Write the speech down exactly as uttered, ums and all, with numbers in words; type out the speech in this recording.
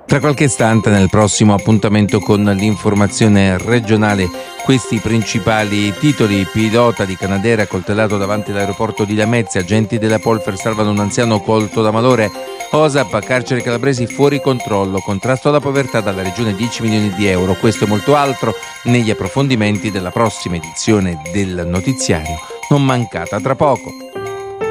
Tra qualche istante, nel prossimo appuntamento con l'informazione regionale, questi i principali titoli. Pilota di Canadair accoltellato davanti all'aeroporto di Lamezia, agenti della Polfer salvano un anziano colto da malore. O S A P, carceri calabresi fuori controllo, contrasto alla povertà dalla regione dieci milioni di euro. Questo e molto altro negli approfondimenti della prossima edizione del notiziario, non mancata tra poco.